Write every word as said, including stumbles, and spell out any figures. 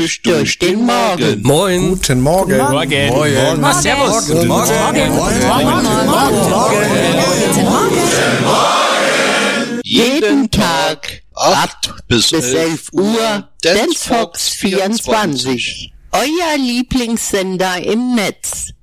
Frühstück durch den Morgen. Moin. Guten Morgen. Morgen. Morgen. Morgen. Morgen. Servus. Guten Morgen. Jeden Tag acht bis elf Uhr Dance Fox vierundzwanzig. Euer Lieblingssender im Netz.